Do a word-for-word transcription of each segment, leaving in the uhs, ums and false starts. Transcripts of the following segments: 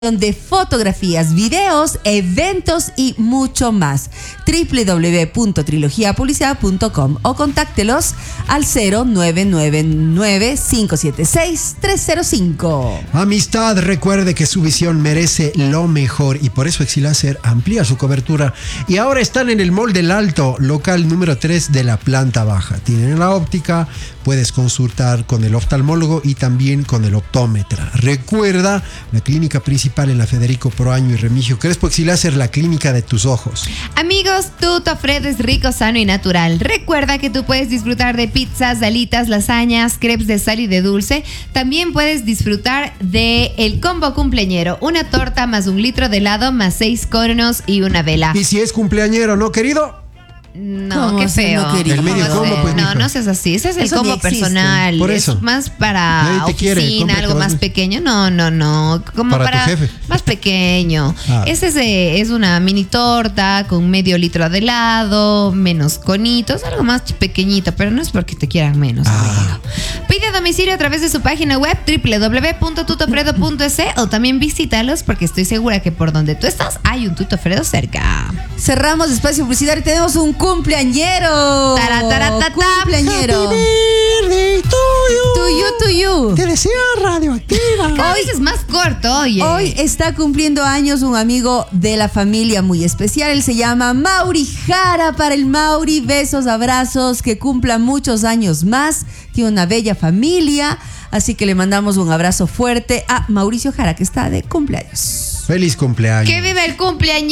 de fotografías, videos, eventos y mucho más. doble u doble u doble u punto trilogía publicidad punto com o contáctelos al cero nueve nueve nueve cinco siete seis tres cero cinco. Amistad, recuerde que su visión merece lo mejor y por eso Exiláser amplía su cobertura y ahora están en el Mall del Alto, local número tres de la planta baja. Tienen la óptica, puedes consultar con el oftalmólogo y también con el optómetra. Recuerda, la clínica principal en la Federico Proaño y Remigio Crespo. Exiláser, la clínica de tus ojos. Amigos, tú te ofreces rico, sano y natural. Recuerda que tú puedes disfrutar de pizzas, alitas, lasañas, crepes de sal y de dulce. También puedes disfrutar de el combo cumpleañero, una torta más un litro de helado más seis conos y una vela. Y si es cumpleañero, ¿no, querido? No, qué feo. No, el medio combo, pues, no, mijo. no seas así. Ese es el Eso combo ni existe. personal. Por eso. Es más para Nadie te quiere, oficina, cómprate algo más. más pequeño. No, no, no. Como Para para, tu jefe. más pequeño. Ah. Ese es, eh, es una mini torta con medio litro de helado, menos conitos, algo más pequeñito, pero no es porque te quieran menos. Ah. amigo. Pide a domicilio a través de su página web doble u doble u doble u punto tutofredo punto es o también visítalos porque estoy segura que por donde tú estás hay un Tutofredo cerca. Cerramos espacio publicitario y tenemos un cumpleañero. Tarataratata. Cumpleañero. Verde, tuyo. Tuyo, tuyo. Te deseo radioactiva. Cada vez es más corto, oye. Hoy está cumpliendo años un amigo de la familia muy especial. Él se llama Mauri Jara. Para el Mauri, besos, abrazos, que cumpla muchos años más. Tiene una bella familia. Así que le mandamos un abrazo fuerte a Mauricio Jara, que está de cumpleaños. Feliz cumpleaños. ¡Que viva el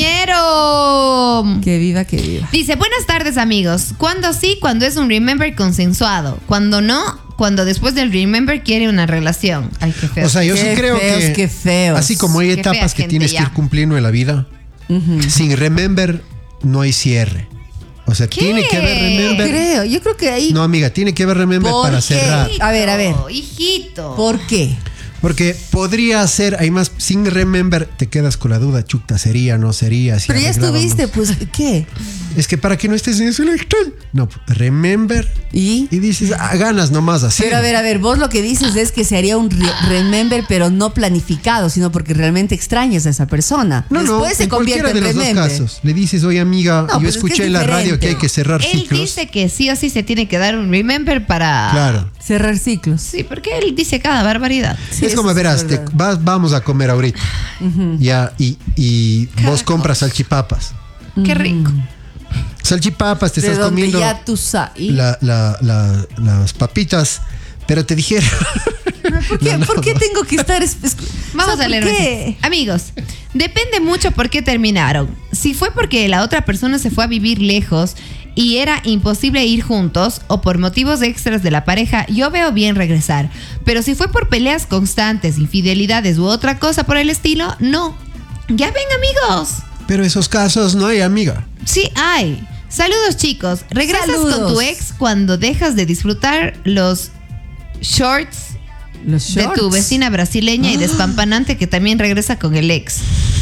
cumpleañero! Que viva, que viva. Dice, buenas tardes amigos. Cuando sí, cuando es un remember consensuado. Cuando no, cuando después del remember quiere una relación. Ay, qué feo. O sea, yo Qué sí creo feos, que qué feos. así como hay Qué etapas fea que gente tienes que ya. ir cumpliendo en la vida, sin remember no hay cierre. O sea, ¿Qué? tiene que haber remember. Creo, yo creo que ahí. No, amiga, tiene que haber remember ¿Por para qué? cerrar. A ver, a ver. Hijito. ¿Por qué? Porque podría ser, además, sin remember te quedas con la duda, chuta, sería, no sería. Si Pero ya arreglábamos. estuviste, pues, ¿qué? Es que para que no estés en eso electoral. No, remember. ¿Y? Y dices, ah, ganas nomás así. Pero a ver, a ver, vos lo que dices es que se haría un re- remember, pero no planificado, sino porque realmente extrañas a esa persona. No, no, Después se en convierte cualquiera en de los remember. dos casos. Le dices, oye amiga, No, yo pues es que escuché es en la radio diferente. que hay que cerrar Él ciclos. dice que sí o sí se tiene que dar un remember para... Claro. Cerrar ciclos. Sí, porque él dice cada barbaridad. Sí, es como, eso sí verás, es te verdad. vas, vamos a comer ahorita. Ya, y, y vos compras salchipapas. Qué rico. Salchipapas, te De estás donde comiendo ya tú sabes. la- la- la- las papitas, pero te dijeron. ¿Por qué, No, no, ¿por qué no. tengo que estar... es- es- Vamos o sea, a leer ¿por mensajes. qué? Amigos, depende mucho por qué terminaron. Si fue porque la otra persona se fue a vivir lejos y era imposible ir juntos o por motivos extras de la pareja, yo veo bien regresar. Pero si fue por peleas constantes, infidelidades u otra cosa por el estilo, no. Ya ven, amigos. Pero esos casos no hay, amiga. Sí hay. Saludos, chicos. Regresas Saludos. con tu ex cuando dejas de disfrutar los shorts Los de shorts. tu vecina brasileña y despampanante que también regresa con el ex.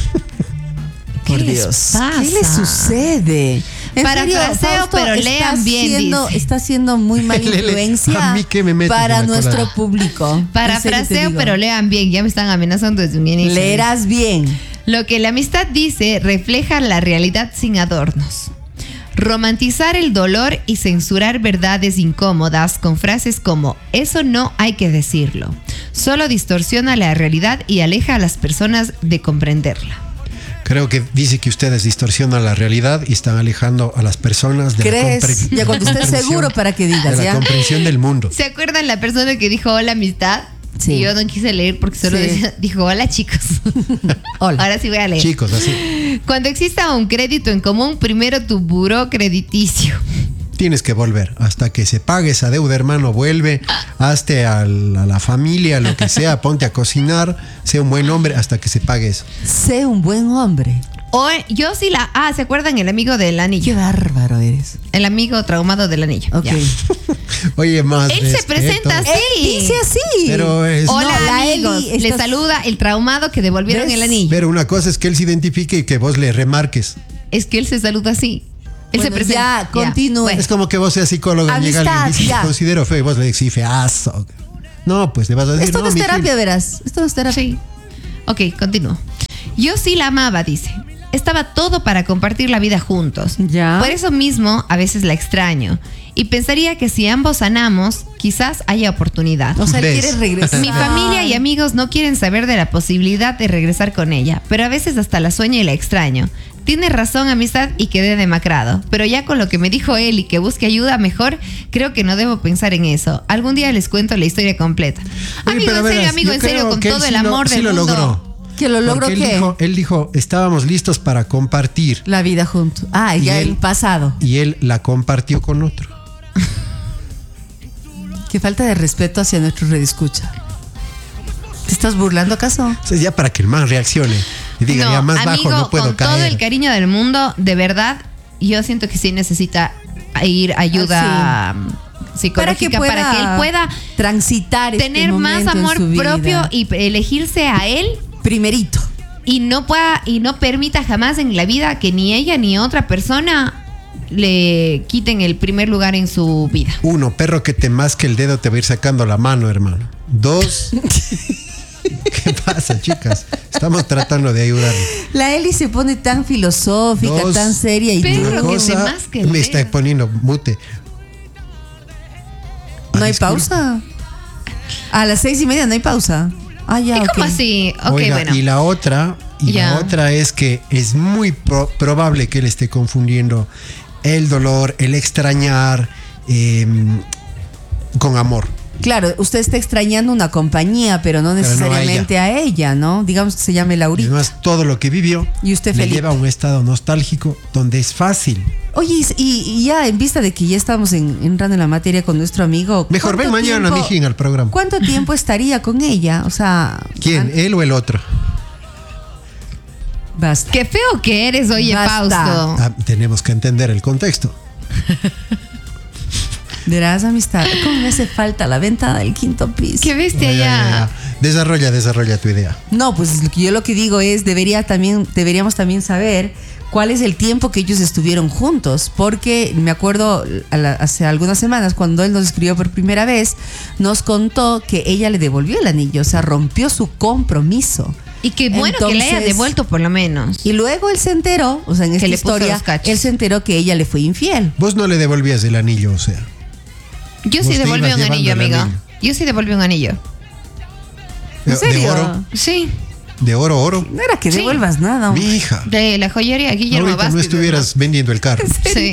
Por ¿Qué les Dios. pasa? ¿Qué le sucede? En Parafraseo, Fausto, pero está lean bien, siendo- dice. Está siendo muy mala Lele, influencia a mí que me metes para en la nuestro colada. público. En serio te Parafraseo, digo. pero lean bien. Ya me están amenazando desde un inicio. Leerás bien. Lo que la amistad dice refleja la realidad sin adornos. Romantizar el dolor y censurar verdades incómodas con frases como eso no hay que decirlo. Solo distorsiona la realidad y aleja a las personas de comprenderla. Creo que dice que ustedes distorsionan la realidad y están alejando a las personas de ¿Crees? la compre- Ya cuando estés comprensión- seguro para que de digas, la ¿ya? comprensión del mundo. ¿Se acuerdan la persona que dijo hola amistad? Sí. Y yo no quise leer porque solo Sí. decía, dijo hola chicos. Hola. Ahora sí voy a leer. Chicos, así. Cuando exista un crédito en común, primero tu buró crediticio. Tienes que volver hasta que se pague esa deuda, hermano. Vuelve, hazte al- a la familia, lo que sea, ponte a cocinar, sea un buen hombre hasta que se pague eso. Sé un buen hombre. O yo sí la... Ah, ¿se acuerdan el amigo del Qué anillo? bárbaro eres. El amigo traumado del anillo. Ok. Ya. Oye, más Él se respeto. presenta así. Él dice así. Pero es- Hola No, la amigos, Eli, le estás- saluda el traumado que devolvieron ¿Ves? el anillo. Pero una cosa es que él se identifique y que vos le remarques. Es que él se saluda así. Él se Bueno, presenta. ya, continúe. Bueno, Es como que vos seas psicóloga y llega Amistad, alguien y dice, ya. te considero feo y vos le decís feazo. No, pues le vas a decir, Esto no, no, es mi terapia, Gil. verás. Esto no es terapia. sí. Ok, continúo. Yo sí la amaba, dice. Estaba todo para compartir la vida juntos. Ya. Por eso mismo, a veces la extraño. Y pensaría que si ambos sanamos, quizás haya oportunidad. O sea, él ¿Ves? quiere regresar. Mi familia y amigos no quieren saber de la posibilidad de regresar con ella, pero a veces hasta la sueño y la extraño. Tiene razón, amistad, y quedé demacrado. Pero ya con lo que me dijo él y que busque ayuda mejor, creo que no debo pensar en eso. Algún día les cuento la historia completa. Oye, Amigo, pero en serio, verás, amigo, yo en serio, creo con que él todo sí el lo- amor sí del lo mundo. logró. ¿Que lo logró Porque qué? él dijo, él dijo, estábamos listos para compartir. La vida juntos. Ah, Y ya él- el pasado. Y él la compartió con otro. Qué falta de respeto hacia nuestro redescucha. ¿Te estás burlando acaso? Entonces ya para que el man reaccione y diga, No, ya más amigo, bajo no puedo con caer. todo el cariño del mundo, de verdad, yo siento que sí necesita ir ayuda mm, psicológica para que, él pueda transitar este tener más momento en amor su vida. propio y elegirse a él Primerito. y no pueda y no permita jamás en la vida que ni ella ni otra persona le quiten el primer lugar en su vida. Uno, perro que te masque el dedo te va a ir sacando la mano, hermano. Dos, ¿qué pasa, chicas? Estamos tratando de ayudarle. La Eli se pone tan filosófica, Dos, tan seria y Pero Una tú- que cosa, te masque el me está dedo. poniendo mute. no Ah, hay disculpe. pausa. A las seis y media no hay pausa. Ah, ya, ¿Y ok. cómo así? Ok, Oiga, bueno. y la otra, y Ya. la otra es que es muy pro- probable que él esté confundiendo el dolor, el extrañar eh, con amor. Claro, usted está extrañando una compañía, pero no no a necesariamente a, ella. ¿no? Digamos que se llame Y Laurita. además todo lo que vivió Y usted le feliz. lleva a un estado nostálgico donde es fácil. Oye, y, y ya en vista de que ya estamos en, entrando en la materia con nuestro amigo. Mejor ven ¿cuánto mañana, tiempo- mijín, al programa. ¿Cuánto tiempo estaría con ella? O sea. ¿Quién? an- ¿Él o el otro? Basta. Qué feo que eres, oye, Basta. Fausto. Ah, tenemos que entender el contexto. Verás, amistad. ¿Cómo me hace falta la venta del quinto piso? Qué bestia Ya, ya, ya. ya. Desarrolla, desarrolla tu idea. No, pues lo que yo lo que digo es, debería también, deberíamos también saber cuál es el tiempo que ellos estuvieron juntos, porque me acuerdo a la- hace algunas semanas cuando él nos escribió por primera vez, nos contó que ella le devolvió el anillo, o sea, rompió su compromiso. Y qué bueno que le haya Entonces- devuelto por lo menos. Y luego él se enteró, o sea, en esta le puso historia, los cachos. él se enteró que ella le fue infiel. Vos no le devolvías el anillo, o sea. Yo Vos sí te devolví ibas un llevando anillo, el amigo. anillo. Yo sí devolví un anillo. ¿En De- serio? De oro, Sí. de oro, oro. No era que Sí. devuelvas nada. Mi hombre. hija. De la joyería Guillermo Ahorita no Vázquez. estuvieras vendiendo el carro. Sí.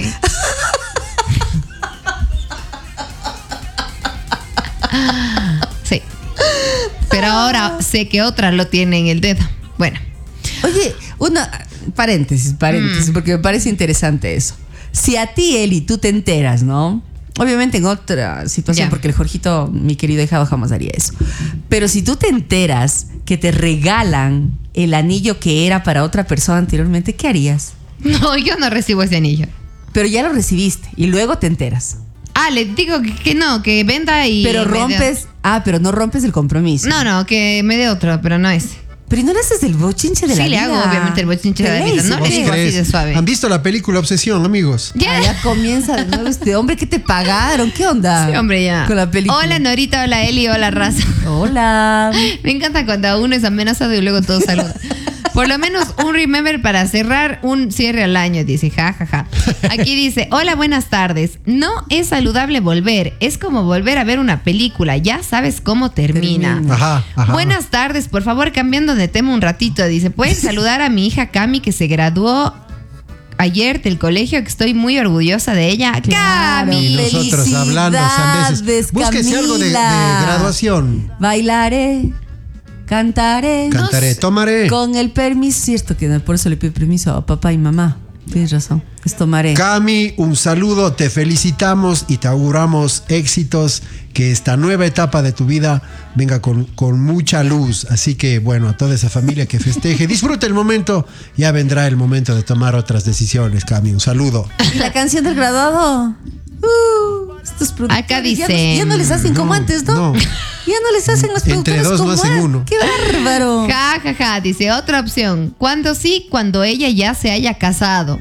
Sí. Pero ahora sé que otra lo tiene en el dedo. Bueno. Oye, una paréntesis, paréntesis, Mm. porque me parece interesante eso. Si a ti, Eli, tú te enteras, ¿no? Obviamente en otra situación, Ya. porque el Jorgito, mi querido hijado, jamás haría eso. Pero si tú te enteras que te regalan el anillo que era para otra persona anteriormente, ¿qué harías? No, yo no recibo ese anillo. Pero ya lo recibiste y luego te enteras. Ah, le digo que, que no, que venda y. Pero me dé- rompes, ah, pero no rompes el compromiso. No, no, que me dé otro, pero no ese. Pero no le haces el bochinche de Sí la le vida. hago, obviamente, el bochinche de la ley, vida. sí, No ¿por le qué? digo así de suave. ¿Han visto la película Obsesión, amigos? Ya. Ah, ya comienza de nuevo este hombre que te pagaron. ¿Qué onda? Sí, hombre, ya. Con la película. Hola, Norita, hola, Eli, hola, Raza. Hola. Me encanta cuando uno es amenazado y luego todos saludan. Por lo menos un remember para cerrar un cierre al año, dice, ja, ja, ja. Aquí dice, hola, buenas tardes. No es saludable volver, es como volver a ver una película, ya sabes cómo termina. Termina. Ajá, ajá. Buenas tardes, por favor, cambiando de tema un ratito. Dice, ¿pueden saludar a mi hija Cami que se graduó ayer del colegio? Que estoy muy orgullosa de ella. Claro. ¡Cami! Y nosotros hablando sandeces. Felicidades, Búsquese algo de, de Camila. graduación. Bailaré, cantaré. Cantaré, tomaré. Con el permiso, cierto que no, por eso le pido permiso a papá y mamá. Tienes razón, es tomaré. Cami, un saludo, te felicitamos y te auguramos éxitos, que esta nueva etapa de tu vida venga con, con mucha luz. Así que bueno, a toda esa familia que festeje, disfruta el momento, ya vendrá el momento de tomar otras decisiones, Cami, un saludo. ¿Y la canción del graduado? Uh, estos productores Acá ya dice, no, ya no les hacen como no, antes, ¿no? no. Ya no les hacen los Entre productores dos no como hacen antes. uno. ¡Qué bárbaro! Ja, ja, ja, dice otra opción. Cuando sí, cuando ella ya se haya casado.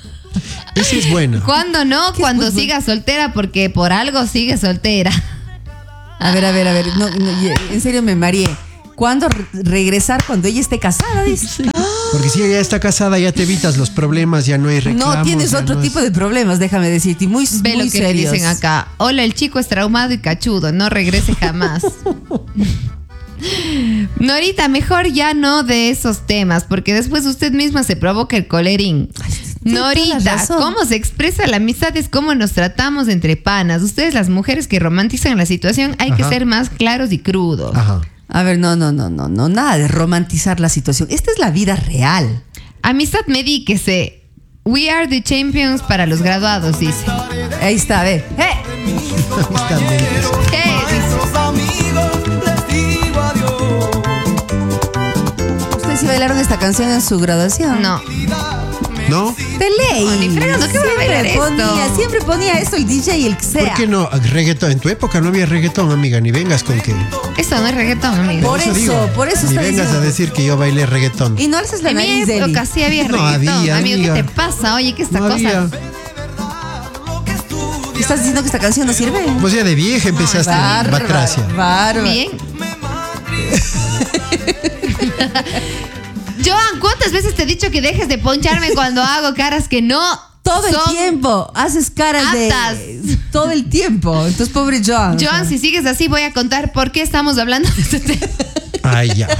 Esa es buena. Cuando no, ¿Qué cuando es muy siga soltera, porque por algo sigue soltera. A ver, a ver, a ver. No, no, en serio me mareé. ¿Cuándo re- regresar cuando ella esté casada? Dice. ¡Ah! Porque si ella ya está casada, ya te evitas los problemas, ya no hay reclamos. No tienes ya otro no tipo es- de problemas, déjame decirte, y muy, Ve muy lo que serios. dicen acá. Hola, el chico es traumado y cachudo. No regrese jamás. Norita, mejor ya no de esos temas, porque después usted misma se provoca el colerín. tiene toda la Norita, razón. ¿cómo se expresa la amistad? Es cómo nos tratamos entre panas. Ustedes, las mujeres que romantizan la situación, hay que Ajá. ser más claros y crudos. Ajá. A ver, no, no, no, no, no, nada de romantizar la situación. Esta es la vida real. Amistad, medíquese. We are the champions para los graduados, dice. Ahí está, a ver. ¡Eh! Amistad médica. ¿Qué? Nuestros amigos les digo adiós. ¿Ustedes sí bailaron esta canción en su graduación? No. ¿No? De ley. No, ni fregando, ¿qué voy a bailar Siempre esto? ponía, siempre ponía eso el D J y el que sea. ¿Por qué no? Reggaetón. En tu época no había reggaetón, amiga. Ni vengas con que. Eso no es reggaetón, amigo. Por eso, por eso Ni está vengas diciendo. a decir que yo bailé reggaetón. Y no haces la En mi nariz, Eli. época sí había No reggaetón. había, amigo, ¿qué amiga. te pasa? Oye, ¿qué esta No cosa? había. ¿Estás diciendo que esta canción no sirve? Pues ya de vieja empezaste en Bárbaro, Batracia. bárbaro. Bien. Joan, ¿cuántas veces te he dicho que dejes de poncharme cuando hago caras que no Todo el son? tiempo. Haces caras aptas. de. Todo el tiempo. Entonces, pobre Joan. Joan, si sigues así voy a contar por qué estamos hablando de este tema. Ay, ya.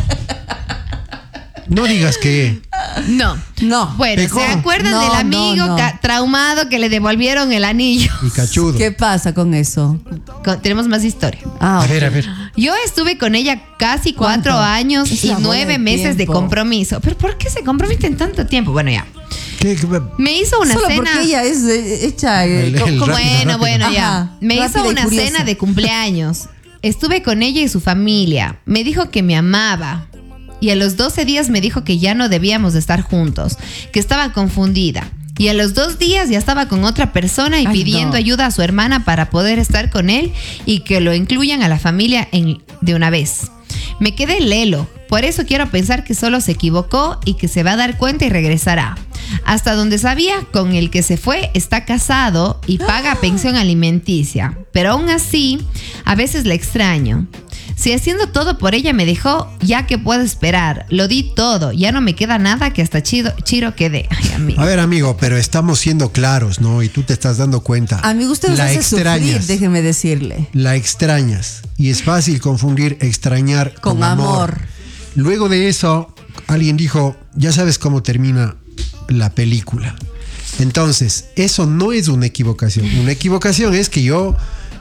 No digas que. No. No. Bueno, Pecó. ¿se acuerdan No, del no, amigo no. ca- traumado que le devolvieron el anillo? Y cachudo. ¿Qué pasa con eso? Con- Tenemos más historia. Ah, A ok. ver, a ver. Yo estuve con ella casi ¿Cuánto? cuatro años Es y la bola nueve de meses de tiempo. compromiso. ¿Pero por qué se comprometen tanto tiempo? Bueno, ya. ¿Qué, qué- Me hizo una Solo cena. porque ella es eh, hecha. eh, El- co- el como- rápido, Bueno, rápido. bueno, ya. Ajá, Me rápida hizo y una curiosa. cena de cumpleaños. Estuve con ella y su familia. Me dijo que me amaba. Y a los doce días me dijo que ya no debíamos de estar juntos, que estaba confundida. Y a los dos días ya estaba con otra persona y Ay, pidiendo no. ayuda a su hermana para poder estar con él y que lo incluyan a la familia en- de una vez. Me quedé lelo. Por eso quiero pensar que solo se equivocó y que se va a dar cuenta y regresará. Hasta donde sabía, con el que se fue está casado y paga pensión alimenticia. Pero aún así, a veces la extraño. Si haciendo todo por ella me dejó, ya que puedo esperar. Lo di todo. Ya no me queda nada que hasta Chido, Chiro quede. Ay, amigo. A ver, amigo, pero estamos siendo claros, ¿no? Y tú te estás dando cuenta. Amigo, usted nos la hace sufrir, extrañas. déjeme decirle. La extrañas. Y es fácil confundir extrañar con, Con amor. Luego de eso, alguien dijo, ya sabes cómo termina la película. Entonces, eso no es una equivocación. Una equivocación es que yo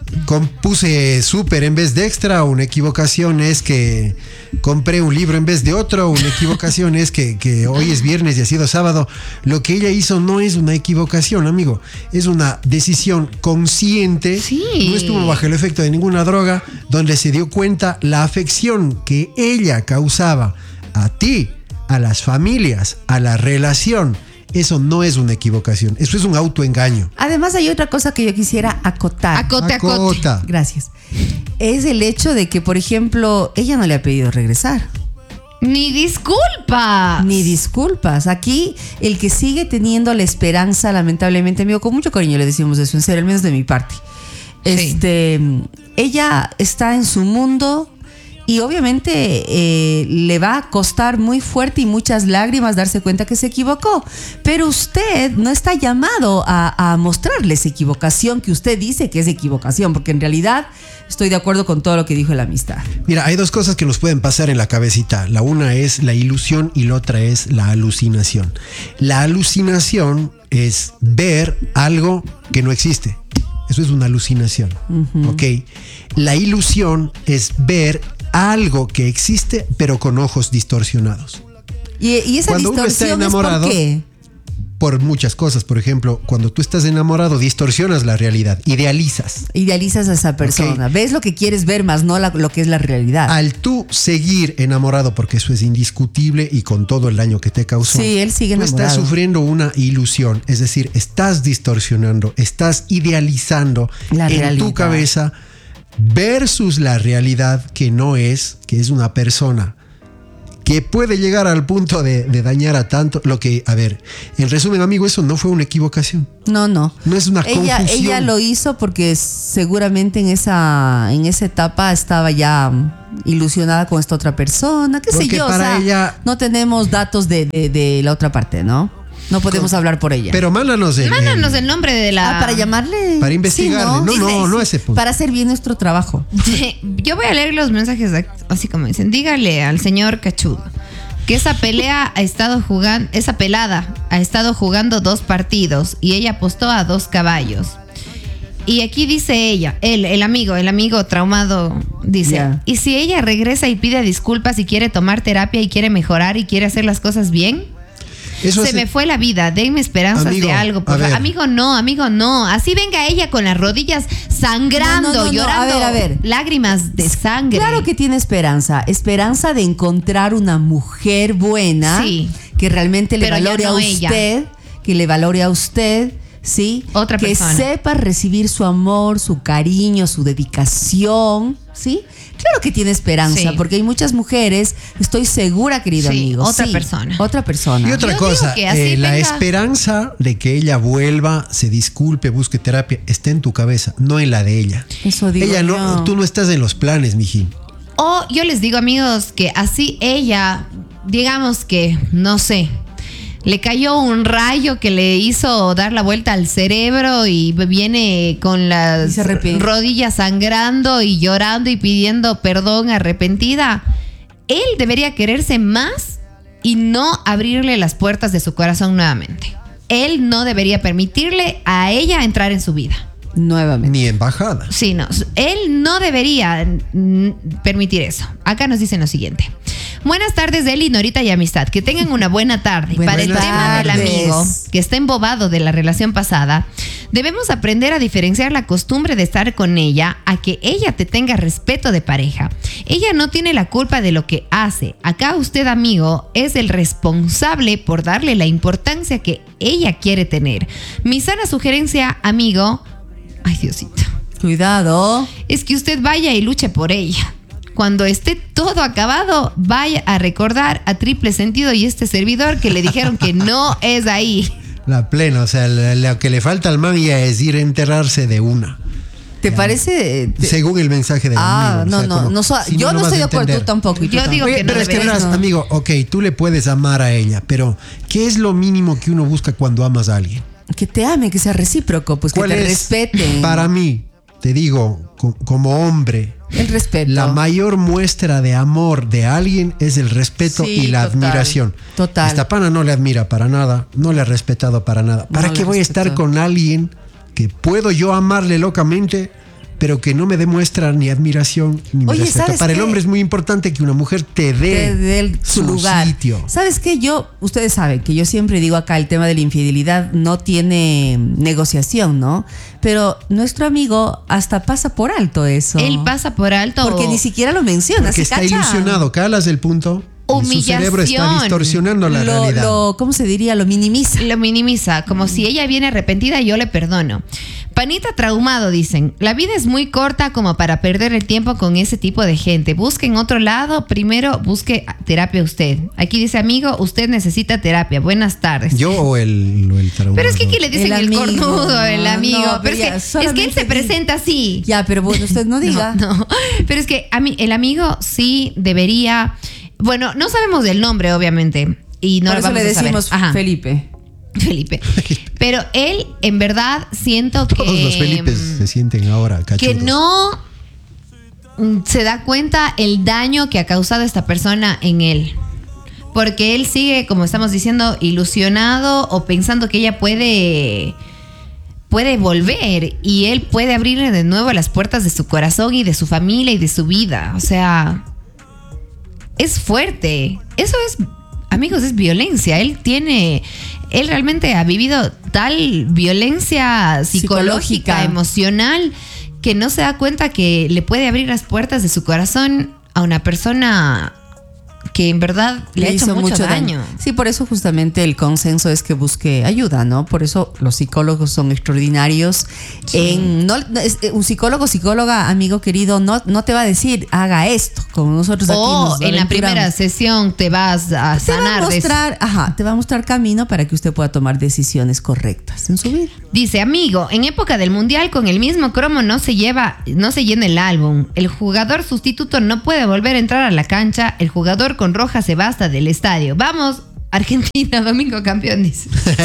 compuse súper en vez de extra. Una equivocación es que compré un libro en vez de otro. Una equivocación es que, que hoy es viernes y ha sido sábado. Lo que ella hizo no es una equivocación, amigo. Es una decisión consciente. Sí. No estuvo bajo el efecto de ninguna droga, donde se dio cuenta la afección que ella causaba a ti, a las familias, a la relación. Eso no es una equivocación, eso es un autoengaño. Además, hay otra cosa que yo quisiera acotar. Acote, acote. Acota. Gracias. Es el hecho de que, por ejemplo, ella no le ha pedido regresar. Ni disculpa. Ni disculpas. Aquí, el que sigue teniendo la esperanza, lamentablemente, amigo, con mucho cariño le decimos eso, en serio, al menos de mi parte. Este, ella está en su mundo y obviamente eh, le va a costar muy fuerte y muchas lágrimas darse cuenta que se equivocó. Pero usted no está llamado a, a mostrarle esa equivocación que usted dice que es equivocación, porque en realidad estoy de acuerdo con todo lo que dijo la amistad. Mira, hay dos cosas que nos pueden pasar en la cabecita. La una es la ilusión y la otra es la alucinación. La alucinación es ver algo que no existe. Eso es una alucinación. Uh-huh. ¿Ok? La ilusión es ver algo que existe, pero con ojos distorsionados. Y, y esa Cuando uno está distorsión enamorado, es ¿por qué? Por muchas cosas. Por ejemplo, cuando tú estás enamorado, distorsionas la realidad, idealizas. Idealizas a esa persona. Okay. Ves lo que quieres ver, más no la, lo que es la realidad. Al tú seguir enamorado, porque eso es indiscutible y con todo el daño que te causó. Sí, él sigue enamorado. Tú estás sufriendo una ilusión, es decir, estás distorsionando, estás idealizando la en realidad. tu cabeza versus la realidad que no es, que es una persona que puede llegar al punto de, de dañar a tanto. Lo que, a ver, en resumen, amigo, eso no fue una equivocación. No, no. No es una ella, confusión. ella lo hizo porque seguramente en esa, en esa etapa estaba ya mm, ilusionada con esta otra persona, qué sé Porque yo. para o sea, ella- no tenemos datos de, de, de la otra parte, ¿no? No podemos hablar por ella. Pero mándanos el, Mándanos el- el nombre de la. Ah, para llamarle. Para investigarle. Sí, No, no, Dice, no a ese punto. Para hacer bien nuestro trabajo. Yo voy a leer los mensajes así como dicen. Dígale al señor Cachudo que esa pelea ha estado jugando, esa pelada ha estado jugando dos partidos y ella apostó a dos caballos. Y aquí dice ella, él, el amigo, el amigo traumado, dice, Ya. ¿y si ella regresa y pide disculpas y quiere tomar terapia y quiere mejorar y quiere hacer las cosas bien? Eso Se hace- me fue la vida, denme esperanzas Amigo, de algo. por a favor. ver. Amigo, no, amigo, no. Así venga ella con las rodillas sangrando, No, no, no, no. llorando, A ver, a ver. lágrimas de sangre. Claro que tiene esperanza. Esperanza de encontrar una mujer buena Sí. que realmente le Pero ya valore no a ella. usted, que le valore a usted, ¿sí? Otra que persona. sepa recibir su amor, su cariño, su dedicación, ¿sí? Claro que tiene esperanza, Sí. porque hay muchas mujeres, estoy segura, querido Sí, amigo. otra sí, persona. Otra persona. Y otra Yo cosa, digo que así eh, la venga. esperanza de que ella vuelva, se disculpe, busque terapia, está en tu cabeza, no en la de ella. Eso digo ella no, yo. tú no estás en los planes, mijín. O yo les digo, amigos, que así ella, digamos que, no sé, le cayó un rayo que le hizo dar la vuelta al cerebro y viene con Y las se arrepiente. rodillas sangrando y llorando y pidiendo perdón arrepentida. Él debería quererse más y no abrirle las puertas de su corazón nuevamente. Él no debería permitirle a ella entrar en su vida. Nuevamente. Ni embajada. Sí, no. Él no debería mm, permitir eso. Acá nos dicen lo siguiente. Buenas tardes, Eli, Norita y Amistad. Que tengan una buena tarde. Buenas Para el tema del tardes. amigo que está embobado de la relación pasada, debemos aprender a diferenciar la costumbre de estar con ella a que ella te tenga respeto de pareja. Ella no tiene la culpa de lo que hace. Acá usted, amigo, es el responsable por darle la importancia que ella quiere tener. Mi sana sugerencia, amigo... Ay, Diosito. Cuidado. Es que usted vaya y luche por ella. Cuando esté todo acabado, vaya a recordar a Triple Sentido y este servidor que le dijeron que no es ahí. La plena, o sea, la- lo que le falta al man ya es ir a enterrarse de una. ¿Te parece? Te- Según el mensaje del Ah, amigo. o no, sea, no, como, no so- si yo no, vas estoy a de acuerdo, tú entender. tampoco. y tú Yo digo tampoco. Oye, que no pero es que deberías, verás, no. amigo, ok, tú le puedes amar a ella, pero ¿qué es lo mínimo que uno busca cuando amas a alguien? Que te amen, que sea recíproco, pues que ¿Cuál te es? respeten. Para mí, te digo, co- como hombre, el respeto. la mayor muestra de amor de alguien es el respeto Sí, y la total, admiración. total. Esta pana no le admira para nada, no le ha respetado para nada. ¿Para No qué le voy a estar respetó. con alguien que puedo yo amarle locamente, pero que no me demuestra ni admiración ni Oye, respeto? ¿sabes Para el qué? hombre es muy importante que una mujer te dé de, de su, lugar. sitio. ¿Sabes qué? Yo, ustedes saben que yo siempre digo acá el tema de la infidelidad no tiene negociación, ¿no? Pero nuestro amigo hasta pasa por alto eso. Él pasa por alto. Porque ni siquiera lo menciona. Porque ¿se está cacha? ilusionado, calas el punto. Y su cerebro está Humillación. distorsionando la Lo, realidad. lo- ¿Cómo se diría? Lo minimiza. Lo minimiza, como si ella viene arrepentida y yo le perdono. Panita traumado, dicen. La vida es muy corta como para perder el tiempo con ese tipo de gente. Busque en otro lado. Primero busque terapia usted. Aquí dice, amigo, usted necesita terapia. Buenas tardes. Yo o el, o el traumado. Pero es que aquí le dicen El el, amigo, cornudo, el no, amigo. no, pero pero es, ya, que, es que él se solamente di- presenta así. Ya, pero bueno, usted no diga. No, no. Pero es que a mí, el amigo sí debería. Bueno, no sabemos del nombre, obviamente. Y no Por lo eso vamos le a saber. decimos Ajá. Felipe. Felipe. Pero él, en verdad, siento que. Todos los Felipes se sienten ahora Que cachudos. no mm, se da cuenta el daño que ha causado esta persona en él. Porque él sigue, como estamos diciendo, ilusionado o pensando que ella puede. Puede volver y él puede abrirle de nuevo las puertas de su corazón y de su familia y de su vida. O sea, es fuerte. Eso es, amigos, es violencia. Él tiene, él realmente ha vivido tal violencia psicológica, Psicológica. emocional, que no se da cuenta que le puede abrir las puertas de su corazón a una persona que en verdad le, ha hecho mucho, daño. Sí, por eso justamente el consenso es que busque ayuda, ¿no? Por eso los psicólogos son extraordinarios. Sí. En, no, es, un psicólogo, psicóloga, amigo querido, no, no te va a decir, haga esto, como nosotros aquí o nos en la primera sesión te vas a te sanar. Va a mostrar, de ajá, te va a mostrar camino para que usted pueda tomar decisiones correctas en su vida. Dice, amigo, en época del mundial con el mismo cromo no se lleva, no se llena el álbum. El jugador sustituto no puede volver a entrar a la cancha. El jugador con roja se basta del estadio. Vamos, Argentina, domingo campeón, dice.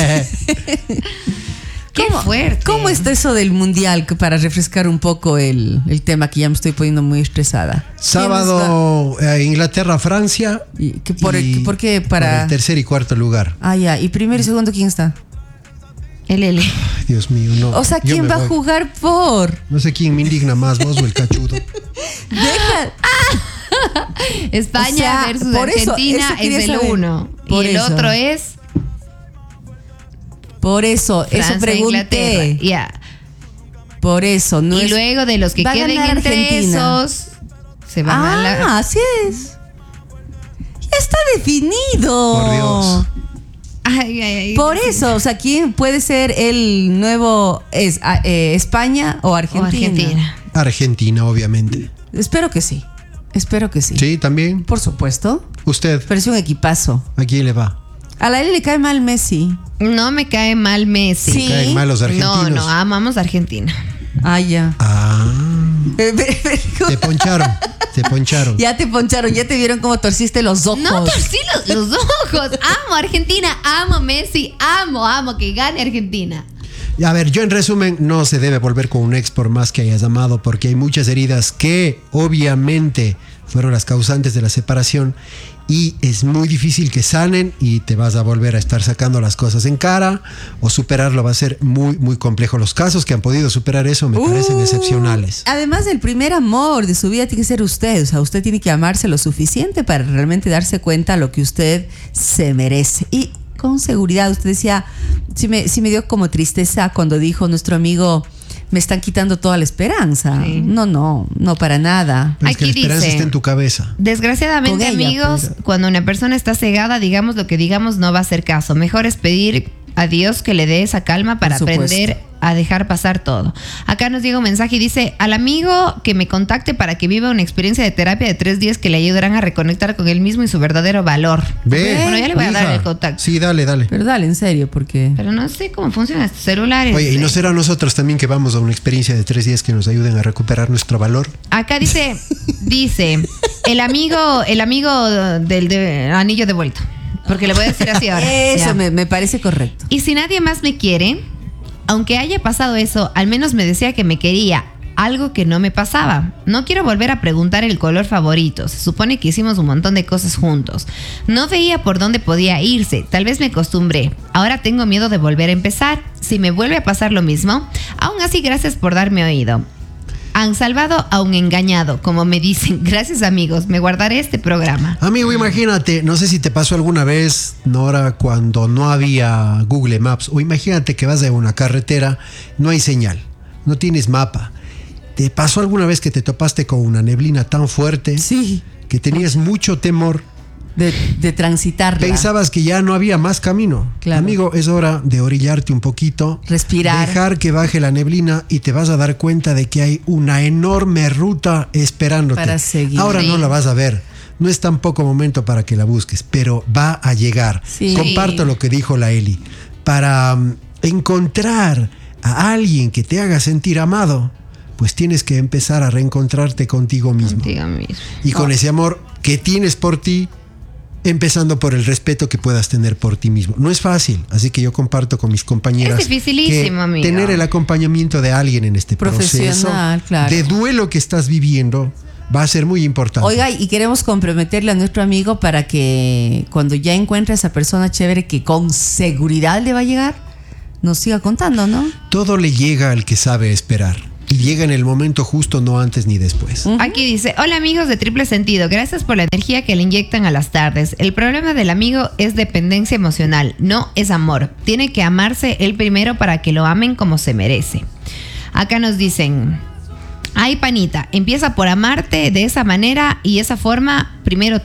Qué ¿Cómo, fuerte. ¿Cómo está eso del mundial? Que para refrescar un poco el, el tema, que ya me estoy poniendo muy estresada. Sábado, eh, Inglaterra, Francia. ¿Y que por, y el, ¿Por qué? Para... para el tercer y cuarto lugar. Ah, ya. ¿Y primero y segundo quién está? El L. Ay, Dios mío, no. O sea, ¿quién va voy. a jugar por? No sé quién me indigna más, vos o el cachudo. Deja. España o sea, versus por Argentina eso, eso es el uno. Por y el eso. otro es. Por eso, Francia, eso pregunté. Ya. Yeah. Por eso, no y es. luego de los que queden entre Argentina. esos, se van ah, a la. Ah, así es. Ya está definido. Por Dios. Ay, ay, ay, Por eso, o sea, ¿quién puede ser el nuevo es, eh, España o Argentina? O Argentina. Argentina, obviamente. Espero que sí. Espero que sí. Sí, también. Por supuesto. Usted. Pero es un equipazo. ¿A quién le va? A la L le cae mal Messi. No me cae mal Messi. Sí. Caen mal los argentinos. No, no, amamos a Argentina. Ah, ya. Ah. Te poncharon. Te poncharon. Ya te poncharon, ya te vieron cómo torciste los ojos. No torcí los, los ojos. Amo a Argentina, amo a Messi, amo, amo que gane Argentina. A ver, yo en resumen, no se debe volver con un ex por más que hayas amado, porque hay muchas heridas que obviamente fueron las causantes de la separación y es muy difícil que sanen y te vas a volver a estar sacando las cosas en cara o superarlo va a ser muy, muy complejo. Los casos que han podido superar eso me uh, parecen excepcionales. Además, el primer amor de su vida tiene que ser usted. O sea, usted tiene que amarse lo suficiente para realmente darse cuenta de lo que usted se merece. Y con seguridad, usted decía, sí me, sí me dio como tristeza cuando dijo nuestro amigo, me están quitando toda la esperanza. Sí. No, no, no para nada. Pero es que Aquí la esperanza dice, está en tu cabeza. Desgraciadamente, ella, amigos, pues. cuando una persona está cegada, digamos lo que digamos, no va a hacer caso. Mejor es pedir a Dios que le dé esa calma para aprender a dejar pasar todo. Acá nos llega un mensaje y dice, al amigo que me contacte para que viva una experiencia de terapia de tres días que le ayudarán a reconectar con él mismo y su verdadero valor. Ve, bueno, ya le voy a hija. dar el contacto. Sí, dale, dale. Pero dale, en serio, porque... Pero no sé cómo funcionan estos celulares. Oye, ¿y no será nosotros también que vamos a una experiencia de tres días que nos ayuden a recuperar nuestro valor? Acá dice, dice, el amigo, el amigo del de, anillo devuelto. Porque le voy a decir así ahora. Eso me, me parece correcto. Y si nadie más me quiere, aunque haya pasado eso, al menos me decía que me quería, algo que no me pasaba. No quiero volver a preguntar el color favorito. Se supone que hicimos un montón de cosas juntos. No veía por dónde podía irse. Tal vez me acostumbré. Ahora tengo miedo de volver a empezar. Si me vuelve a pasar lo mismo, aún así gracias por darme oído. Han salvado a un engañado, como me dicen. Gracias, amigos. Me guardaré este programa. Amigo, imagínate, no sé si te pasó alguna vez, Nora, cuando no había Google Maps, o imagínate que vas a una carretera, no hay señal, no tienes mapa. ¿Te pasó alguna vez que te topaste con una neblina tan fuerte? Sí. Que tenías mucho temor. De, de transitarla. Pensabas que ya no había más camino. Claro. Amigo, es hora de orillarte un poquito. Respirar. Dejar que baje la neblina y te vas a dar cuenta de que hay una enorme ruta esperándote. Para seguir. Ahora Sí. no la vas a ver. No es tampoco momento para que la busques, pero va a llegar. Sí. Comparto lo que dijo la Eli. Para um, encontrar a alguien que te haga sentir amado, pues tienes que empezar a reencontrarte contigo mismo. Contigo mismo. Y con Oh. ese amor que tienes por ti, empezando por el respeto que puedas tener por ti mismo. No es fácil, así que yo comparto con mis compañeras Es dificilísimo, que amigo. tener el acompañamiento de alguien en este proceso Profesional, claro. de duelo que estás viviendo va a ser muy importante. Oiga, y queremos comprometerle a nuestro amigo para que cuando ya encuentre a esa persona chévere que con seguridad le va a llegar, nos siga contando, ¿no? Todo le llega al que sabe esperar y llega en el momento justo, no antes ni después. Ujú. Aquí dice, hola amigos de Triple Sentido, gracias por la energía que le inyectan a las tardes. El problema del amigo es dependencia emocional, no es amor. Tiene que amarse él primero para que lo amen como se merece. Acá nos dicen, ay panita, empieza por amarte de esa manera y esa forma, primero tú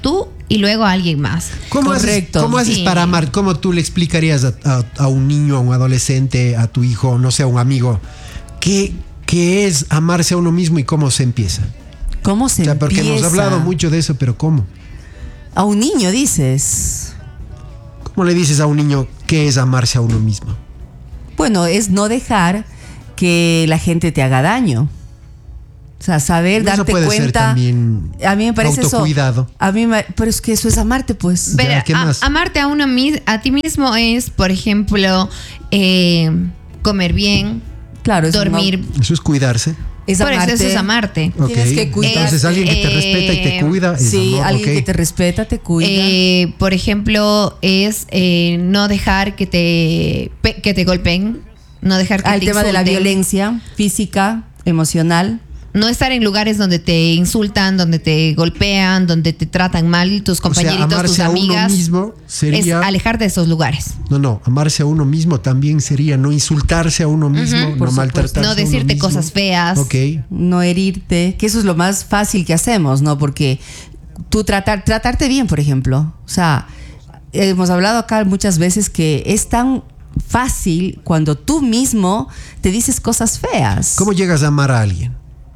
y luego a alguien más. ¿Cómo haces, Correcto. ¿cómo haces Sí. para amar? ¿Cómo tú le explicarías a, a- a un niño, a un adolescente, a tu hijo, no sé, a un amigo, qué, qué es amarse a uno mismo y cómo se empieza? ¿Cómo se O sea, porque hemos empieza? hablado mucho de eso, pero ¿cómo? A un niño dices. ¿Cómo le dices a un niño qué es amarse a uno mismo? Bueno, es no dejar que la gente te haga daño. O sea, saber, Eso darte puede ser cuenta. también a mí me parece autocuidado. eso. A mí me, pero es que eso es amarte, pues. Pero Ya, ¿qué a- más? amarte a uno mis- a ti mismo es, por ejemplo, eh, comer bien, Claro, es dormir. Eso es cuidarse. Es Por eso amarte. eso es amarte. Ok. Tienes que cuidar. Entonces alguien que te Eh, respeta y te cuida es Sí, amor, alguien ok. que te respeta, te cuida. Eh, por ejemplo, es eh, no dejar que te pe- que te golpeen, no dejar que Al te tema de la insulten, violencia física, emocional. no estar en lugares donde te insultan, donde te golpean, donde te tratan mal tus compañeritos, o sea, amarse tus a amigas. uno mismo Es sería... alejarte de esos lugares. No, no, amarse a uno mismo también sería no insultarse a uno mismo, Ujú, no por maltratarse No a uno decirte mismo. cosas feas. Ok. No herirte, que eso es lo más fácil que hacemos, ¿no? Porque tú tratar, tratarte bien, por ejemplo. O sea, hemos hablado acá muchas veces que es tan fácil cuando tú mismo te dices cosas feas. ¿Cómo llegas a amar a alguien?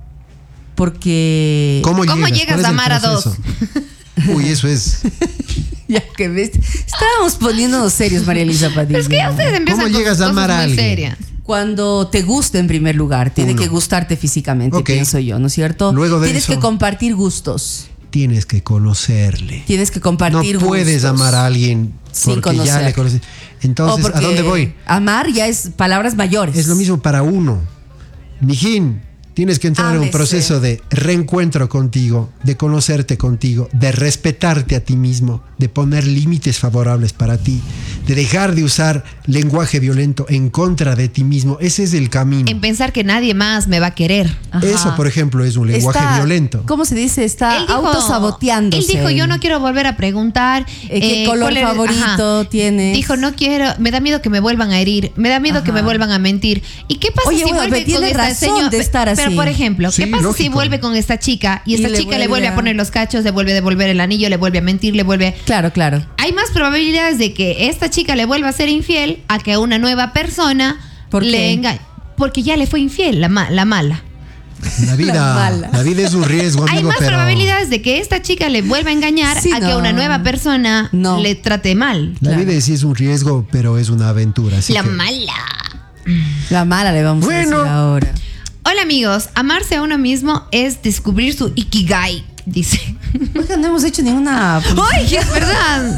Porque... ¿Cómo, ¿Cómo llegas? llegas ¿Cuál es a el amar a dos? proceso? Uy, eso es. Ya que ves, estábamos poniéndonos serios, María Elisa Padilla. Pero es que ya ustedes empiezan ¿Cómo con llegas a cosas amar a muy alguien? serias. Cuando te gusta en primer lugar, tiene Uno. que gustarte físicamente, Ok. pienso yo, ¿no es cierto? Luego de Tienes eso- que compartir gustos. Tienes que conocerle. Tienes que No compartir puedes gustos. amar a alguien Sin porque ya conocer. le conoces. O Entonces, ¿a porque dónde voy? Amar ya es palabras mayores. Es lo mismo para uno. Mijín, tienes que entrar en un Ámese. proceso de reencuentro contigo, de conocerte contigo, de respetarte a ti mismo, de poner límites favorables para ti, de dejar de usar lenguaje violento en contra de ti mismo. Ese es el camino. En pensar que nadie más me va a querer. Ajá. Eso, por ejemplo, es un lenguaje Está- violento. ¿Cómo se dice? Está autosaboteándose. Él dijo, yo no quiero volver a preguntar. Eh, ¿qué color cuál era- favorito tienes? Dijo, no quiero, me da miedo que me vuelvan a herir, me da miedo Ajá. que me vuelvan a mentir. ¿Y qué pasa Oye, si bueno, vuelve pero tiene con esta razón seño- de estar Pero así. por ejemplo, Sí, ¿qué pasa si lógico. vuelve con esta chica y esta Y le chica le vuelve vuelve a a- poner los cachos, le vuelve a devolver el anillo, le vuelve a mentir, le vuelve... Claro, claro. Hay más probabilidades de que esta chica le vuelva a ser infiel a que una nueva persona ¿Por le qué? engañe. Porque ya le fue infiel, la, ma- la mala. La vida, La mala. la vida es un riesgo, Hay amigo, más pero probabilidades de que esta chica le vuelva a engañar Sí, a que no. una nueva persona No. le trate mal. la Claro. vida sí es un riesgo, pero es una aventura. así La que- mala. La mala le vamos Bueno. a decir ahora. Hola amigos, amarse a uno mismo es descubrir su ikigai, dice. Oiga, no hemos hecho ninguna... ¡Ay, es verdad!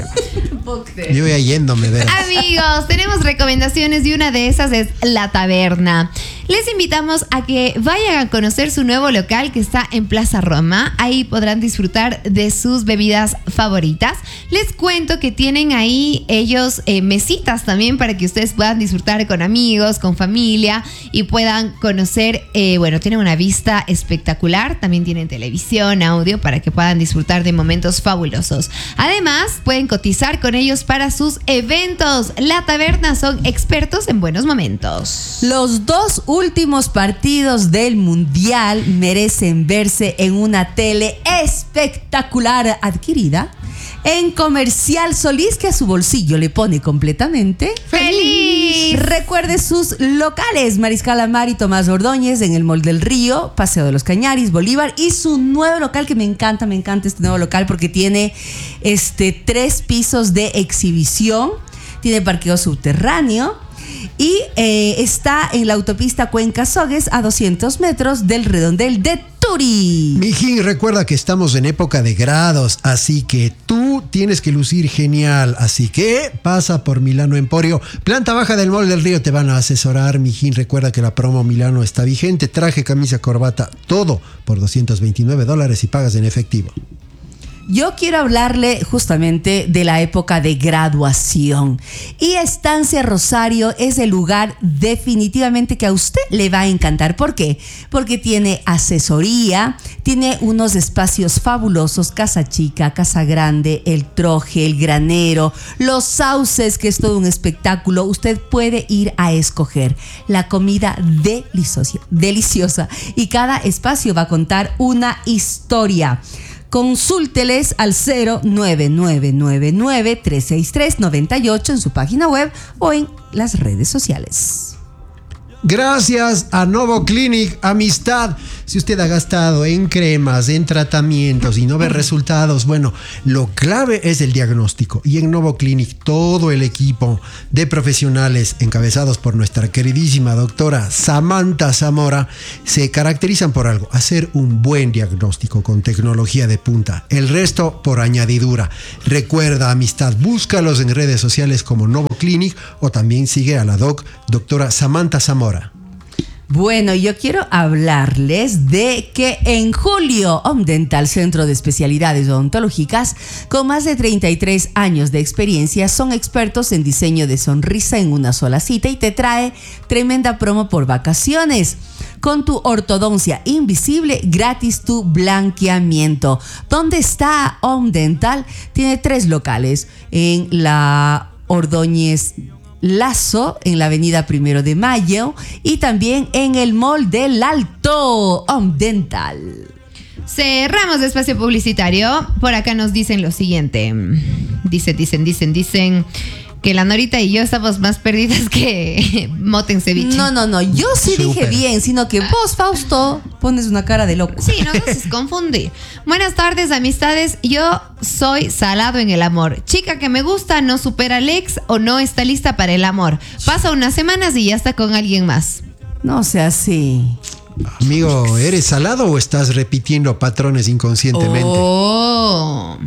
Yo voy a yéndome, verás. Amigos, tenemos recomendaciones y una de esas es La Taberna. Les invitamos a que vayan a conocer su nuevo local que está en Plaza Roma. Ahí podrán disfrutar de sus bebidas favoritas. Les cuento que tienen ahí ellos eh, mesitas también para que ustedes puedan disfrutar con amigos, con familia y puedan conocer, eh, bueno, tienen una vista espectacular. También tienen televisión, audio para que puedan disfrutar de momentos fabulosos. Además, pueden cotizar con ellos para sus eventos. La Taberna son expertos en buenos momentos. Los dos últimos partidos del Mundial merecen verse en una tele espectacular adquirida en Comercial Solís, que a su bolsillo le pone completamente ¡Feliz! Recuerde sus locales: Mariscal Amar y Tomás Ordóñez en el Mall del Río, Paseo de los Cañaris, Bolívar, y su nuevo local que me encanta, me encanta este nuevo local porque tiene este tres pisos de exhibición, tiene parqueo subterráneo y eh, está en la autopista Cuenca-Sogues a doscientos metros del redondel de Turi. Mijín, recuerda que estamos en época de grados, así que tú tienes que lucir genial. Así que pasa por Milano Emporio. Planta baja del Mall del Río te van a asesorar, Mijín. Recuerda que la promo Milano está vigente. Traje, camisa, corbata, todo por doscientos veintinueve dólares y pagas en efectivo. Yo quiero hablarle justamente de la época de graduación. Y Estancia Rosario es el lugar definitivamente que a usted le va a encantar. ¿Por qué? Porque tiene asesoría, tiene unos espacios fabulosos: Casa Chica, Casa Grande, el Troje, el Granero, los Sauces, que es todo un espectáculo. Usted puede ir a escoger la comida deliciosa, deliciosa. Y cada espacio va a contar una historia. Consúlteles al cero nueve nueve nueve nueve tres seis tres nueve ocho en su página web o en las redes sociales. Gracias a Novo Clinic Amistad. Si usted ha gastado en cremas, en tratamientos y no ve resultados, bueno, lo clave es el diagnóstico. Y en Novo Clinic todo el equipo de profesionales encabezados por nuestra queridísima doctora Samantha Zamora se caracterizan por algo: hacer un buen diagnóstico con tecnología de punta. El resto por añadidura. Recuerda, Amistad, búscalos en redes sociales como Novo Clinic o también sigue a la doc doctora Samantha Zamora. Bueno, yo quiero hablarles de que en julio Omdental, Centro de Especialidades Odontológicas, con más de treinta y tres años de experiencia, son expertos en diseño de sonrisa en una sola cita y te trae tremenda promo por vacaciones. Con tu ortodoncia invisible, gratis tu blanqueamiento. ¿Dónde está Omdental? Tiene tres locales en la Ordóñez Lazo, en la avenida Primero de Mayo, y también en el Mall del Alto. Omdental. Cerramos de espacio publicitario. Por acá nos dicen lo siguiente. Dicen, dicen, dicen, dicen que la Norita y yo estamos más perdidas que mote en ceviche. No, no, no, yo sí Súper. dije bien, sino que vos, Fausto, pones una cara de loco. Sí, no nos haces confundir. Buenas tardes, amistades. Yo soy salado en el amor. Chica que me gusta, no supera al ex o no está lista para el amor. Pasa unas semanas y ya está con alguien más. No sea así. Amigo, ¿eres salado o estás repitiendo patrones inconscientemente? Oh.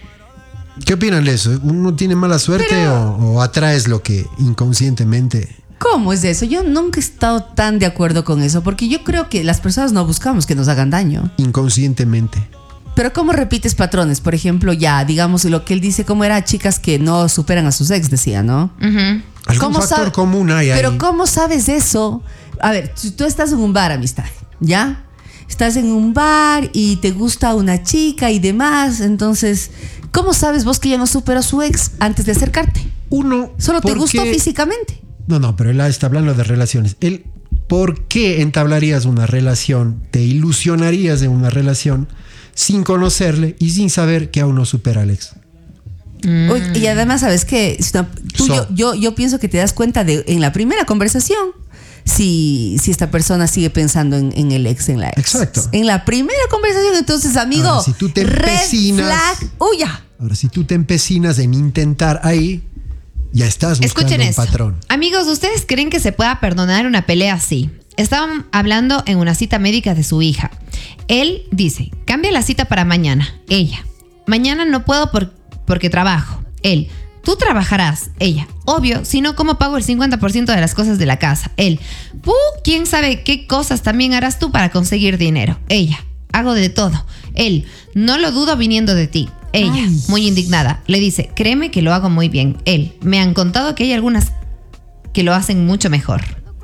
¿Qué opinan de eso? ¿Uno tiene mala suerte Pero- o, o atraes lo que inconscientemente? ¿Cómo es eso? Yo nunca he estado tan de acuerdo con eso, porque yo creo que las personas no buscamos que nos hagan daño. Inconscientemente. Pero ¿cómo repites patrones? Por ejemplo, ya, digamos, lo que él dice, como era chicas que no superan a sus ex, decía, ¿no? Ujú. Algún ¿Cómo factor sabe- común hay ahí. Pero ¿cómo sabes eso? A ver, si tú estás en un bar, amistad, ¿ya? Estás en un bar y te gusta una chica y demás, entonces, ¿cómo sabes vos que ya no superó a su ex antes de acercarte? Uno, Solo te ¿por gustó qué? físicamente. No, no, pero él está hablando de relaciones. Él, ¿por qué entablarías una relación? Te ilusionarías de una relación sin conocerle y sin saber que aún no supera al ex. Uy, y además, ¿sabes qué? Tú, So. yo, yo, yo pienso que te das cuenta de en la primera conversación si, si esta persona sigue pensando en, en el ex, en la ex. Exacto. En la primera conversación, entonces, amigo, Ahora, si tú te red empecinas- flag, huya. Ahora, si tú te empecinas en intentar ahí, ya estás buscando Escuchen un esto. patrón. Amigos, ¿ustedes creen que se pueda perdonar una pelea así? Estaban hablando en una cita médica de su hija. Él dice, cambia la cita para mañana. Ella, mañana no puedo por- porque trabajo. Él, tú trabajarás. Ella, obvio, si no, ¿cómo pago el cincuenta por ciento de las cosas de la casa? Él, ¡puh! ¿Quién sabe qué cosas también harás tú para conseguir dinero? Ella, hago de todo. Él, no lo dudo viniendo de ti. Ella, Ay. muy indignada, le dice, créeme que lo hago muy bien. Él, me han contado que hay algunas que lo hacen mucho mejor.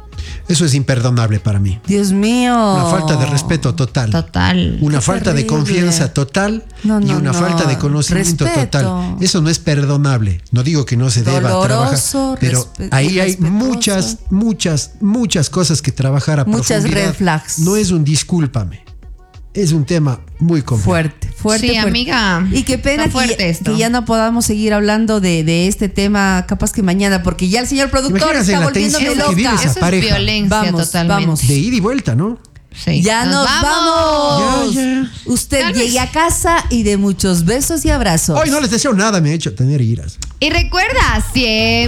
Eso es imperdonable para mí. Dios mío. Una falta de respeto total. Total. Una Qué falta de terrible. confianza total No, y no, una no. falta de conocimiento Respeto. total. Eso no es perdonable. No digo que no se deba Doloroso, trabajar, pero respe- ahí hay irrespetuoso. muchas, muchas, muchas cosas que trabajar a Muchas profundidad. red flags. No es un discúlpame. Es un tema muy complejo. Fuerte, fuerte. Sí, fuerte. amiga. Y qué pena Está que, fuerte ya- esto. que ya no podamos seguir hablando de, de este tema, capaz que mañana, porque ya el señor productor Imagínate está la volviéndome tensión que loca. vive esa Eso es pareja. violencia Vamos, totalmente. vamos. De ida y vuelta, ¿no? Sí. Ya nos, vamos. Ya, ya. Usted Tal vez. llegue a casa y de muchos besos y abrazos. Hoy no les deseo nada, me he hecho tener iras. Y recuerda, siempre